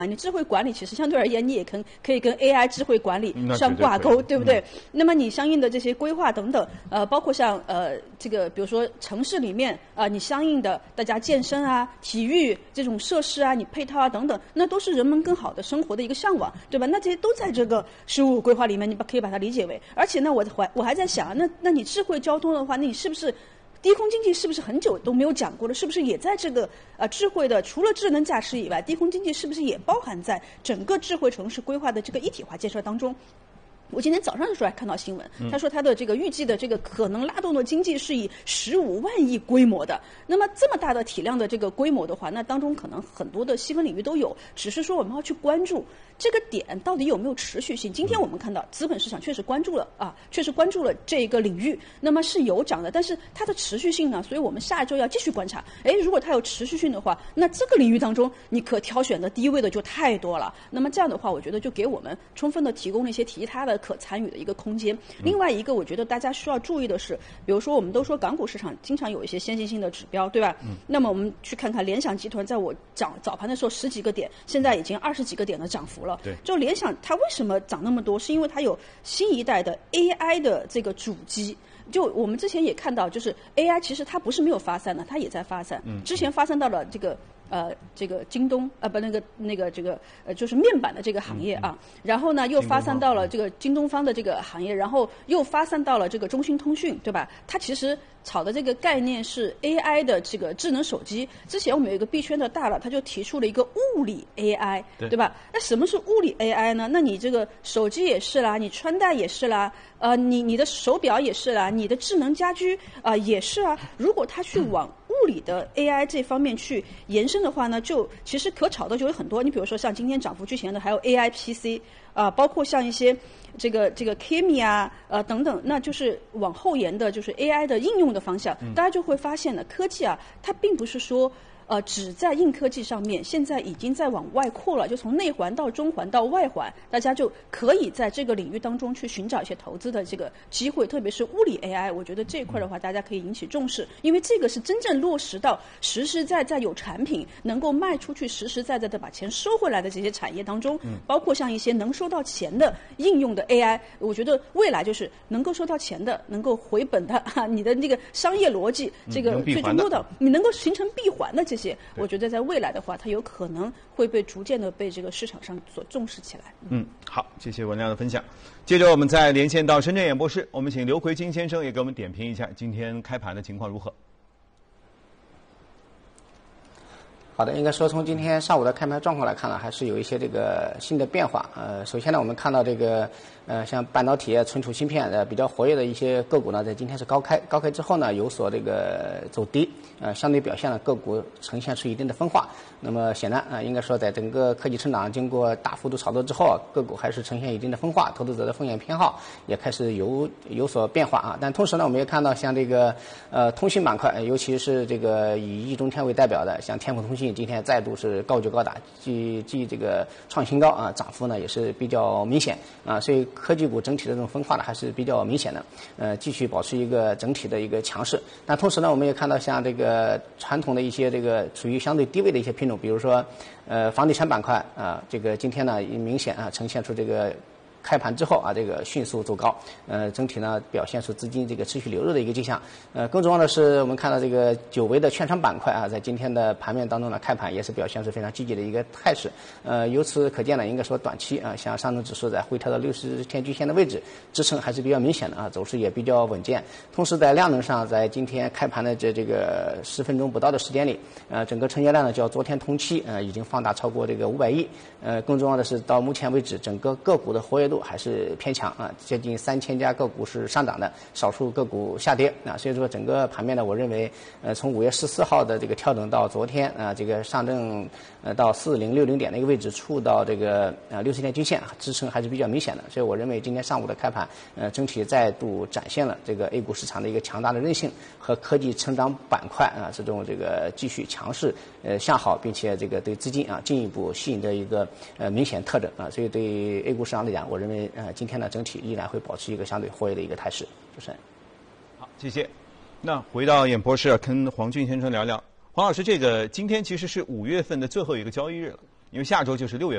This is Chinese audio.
你智慧管理其实相对而言，你也可以跟 AI 智慧管理相挂钩，对不对？那么你相应的这些规划等等，包括像这个比如说城市里面你相应的大家健身啊、体育这种设施啊，你配套啊等等，那都是人们更好的生活的一个向往，对吧？那这些都在这个15规划里面，你可以把它理解为。而且呢，我还在想，那你智慧交通的话，那你是不是？低空经济是不是很久都没有讲过了？是不是也在这个智慧的除了智能驾驶以外，低空经济是不是也包含在整个智慧城市规划的这个一体化建设当中？我今天早上的时候还看到新闻，他说他的这个预计的这个可能拉动的经济是以15万亿规模的。那么这么大的体量的这个规模的话，那当中可能很多的细分领域都有，只是说我们要去关注这个点到底有没有持续性。今天我们看到资本市场确实关注了这个领域，那么是有涨的，但是它的持续性呢？所以我们下一周要继续观察。如果它有持续性的话，那这个领域当中你可挑选的低位的就太多了。那么这样的话，我觉得就给我们充分的提供了一些其他的可参与的一个空间。另外一个，我觉得大家需要注意的是，比如说我们都说港股市场经常有一些先进性的指标，对吧？那么我们去看看联想集团，在我早盘的时候10几个点，现在已经20几个点的涨幅了。 对， 就联想它为什么涨那么多？是因为它有新一代的 AI 的这个主机。就我们之前也看到，就是 AI 其实它不是没有发散的，它也在发散。之前发散到了这个京东就是面板的这个行业啊，然后呢又发散到了这个京东方的这个行业，然后又发散到了这个中兴通讯，对吧？它其实炒的这个概念是 AI 的这个智能手机。之前我们有一个币圈的大佬，他就提出了一个物理 AI， 对吧？那什么是物理 AI 呢？那你这个手机也是啦，你穿戴也是啦，你的手表也是啦，你的智能家居也是啊。如果他去往物理的 AI 这方面去延伸的话呢，就其实可炒的就有很多。你比如说像今天涨幅居前的还有 AI PC 包括像一些这个 Kimi 等等，那就是往后延的，就是 AI 的应用的方向。大家就会发现呢，科技它并不是说只在硬科技上面，现在已经在往外扩了，就从内环到中环到外环，大家就可以在这个领域当中去寻找一些投资的这个机会，特别是物理 AI， 我觉得这一块的话，大家可以引起重视，因为这个是真正落实到实实在在有产品能够卖出去，实实在在的把钱收回来的这些产业当中，包括像一些能收到钱的应用的 AI， 我觉得未来就是能够收到钱的，能够回本的你的那个商业逻辑，这个最终落到你能够形成闭环的这些。我觉得在未来的话，它有可能会逐渐的被这个市场上所重视起来。 好，谢谢文亮的分享。接着我们再连线到深圳演播室，我们请刘奎金先生也给我们点评一下今天开盘的情况如何。 好的，应该说从今天上午的开盘状况来看呢，还是有一些这个新的变化。首先呢，我们看到这个像半导体、存储芯片比较活跃的一些个股呢，在今天是高开之后呢，有所这个走低，相对表现呢，个股呈现出一定的分化。那么显然应该说在整个科技成长经过大幅度炒作之后个股还是呈现一定的分化，投资者的风险偏好也开始有所变化但同时呢，我们也看到像这个通讯板块，尤其是这个以易中天为代表的，像天普通信今天再度是高举高打，继这个创新高涨幅呢也是比较明显所以科技股整体的这种分化呢还是比较明显的，继续保持一个整体的一个强势。但同时呢，我们也看到像这个传统的一些这个处于相对低位的一些品种，比如说房地产板块这个今天呢明显呈现出这个开盘之后这个迅速走高，整体呢表现出资金这个持续流入的一个迹象。更重要的是，我们看到这个久违的券商板块在今天的盘面当中呢，开盘也是表现出非常积极的一个态势。由此可见呢，应该说短期像上证指数在回调到60天均线的位置，支撑还是比较明显的走势也比较稳健。同时在量能上，在今天开盘的这个10分钟不到的时间里，整个成交量呢较昨天同期已经放大超过这个500亿。更重要的是，到目前为止，整个个股的活跃度还是偏强接近3000家个股是上涨的，少数个股下跌所以说整个盘面呢，我认为从5月14号的这个调整到昨天这个上证到4060点的一个位置触到这个60天均线支撑还是比较明显的，所以我认为今天上午的开盘整体再度展现了这个 A 股市场的一个强大的韧性和科技成长板块这种这个继续强势向好，并且这个对资金进一步吸引的一个明显特征所以对 A 股市场来讲，我认为今天呢整体依然会保持一个相对活跃的一个态势。主持人， 好，谢谢。那回到演播室跟黄俊先生聊聊。黄老师，这个今天其实是5月份的最后一个交易日了。 因为下周就是6月